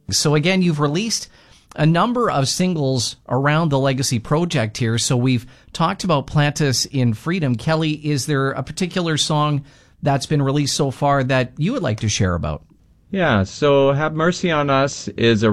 So again, you've released a number of singles around the Legacy project here. So we've talked about Plant Us in Freedom. Kelly, is there a particular song that's been released so far that you would like to share about? Yeah, so Have Mercy on Us is a